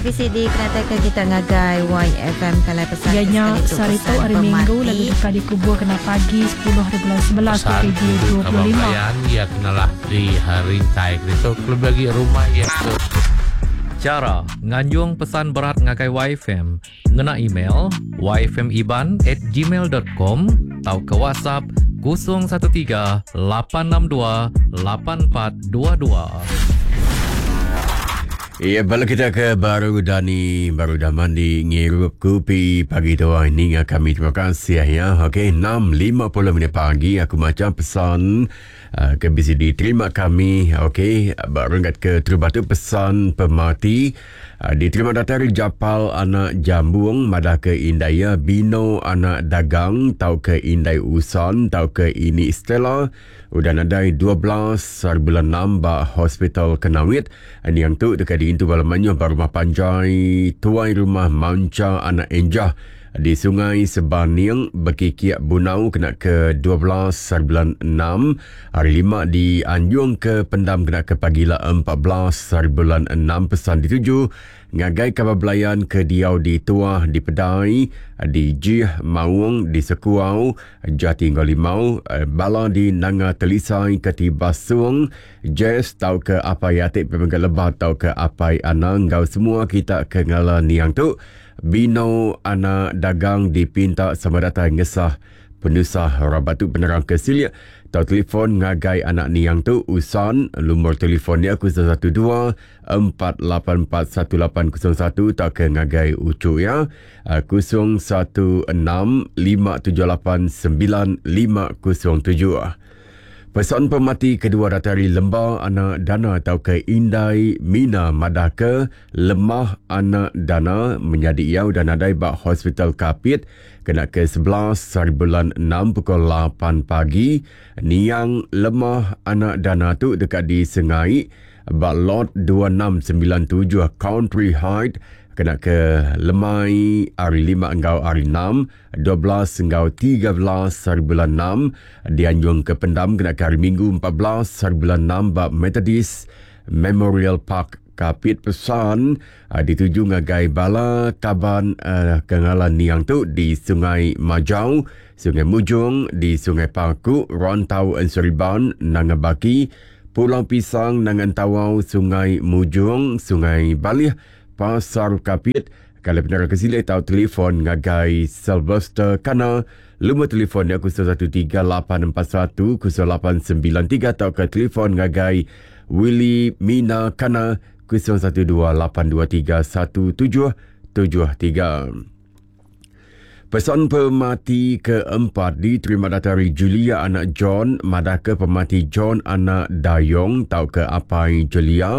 VCD kenatakan kita ngagai YFM kalai pesan ianya sarito hari Minggu lalu duka dikubur kena pagi 10 hari bulan 11 pesan ke 25 ya kenalah di hari tai itu klub bagi rumah ya tu. Cara nganjung pesan berat ngakai YFM ngena email yfmiban@gmail.com atau ke WhatsApp 013 862 8422. Ya, balik kita ke Baru Dani, Baru dah mandi, ngirup kopi pagi tu ini kami terima kasih ya. Okey, 6.50 pagi aku macam pesan ke BCD terima kami. Okey, baru ingat ke Terubatu pesan pemati. Diterima datang Japal anak Jambung, madah ke Indaya, Bino anak Dagang, tau ke Indai Usan, tau ke Ini Stella. Udah nadai 12 bulan 6 ba hospital Kenawit. Ini yang tu dekat di Intu Balamanyo Rumah Panjai Tuai Rumah Manca anak Enjah di Sungai Sebaning Berkikiak Bunau kena ke 12 bulan 6. Hari 5 di Anjung ke Pendam kena ke pagila 14 bulan 6. Pesan dituju ngagai kabar belayan ke Diau di Tuah di Pedai di Jih Maung di Sekuau Jati Ngolimau Bala di Nanga Telisai ke Tibasung Jess tau ke apa yatik pemenggal lebat tau ke apa anang gau semua kita ke ngala niang tu. Bino anak dagang dipinta sama datang ngesah penusah Rabatu Penerang Kesilia. Tau telefon ngagai anak niang tu Usan. Lumur telefon dia 012 4841801. Tau ke ngagai Ucu ya 016 5789507. Pesan pemati kedua datari Lembah anak Dana atau ke Indai Mina madah ke Lemah anak Dana menjadi iau dan adai bak hospital Kapit kena ke 11 bulan 6 pukul 8 pagi. Niang Lemah anak Dana tu dekat di Sengai bak lot 2697 Country Height kena ke Lemai hari 5 engkau hari 6 12 engkau 13 hari bulan 6 dianjung ke Pendam kena ke hari Minggu 14 hari bulan 6 bab Methodist Memorial Park Kapit. Pesan dituju ngagai bala kaban kengalan niang tu di Sungai Majau, Sungai Mujung, di Sungai Paku, Rantau Enseriban, Nangabaki, Pulau Pisang, Nangantawau, Sungai Mujung, Sungai Balih, Pasar Kapit. Kalau benar kesile tahu telefon ngagai Sylvester Kana. Lumur telefon dia 0138410893 atau ke telefon ngagai Willy Mina Kana 0128231773. Pesan pemati keempat diterima datari Julia anak John madah ke pemati John anak Dayong tau ke Apai Julia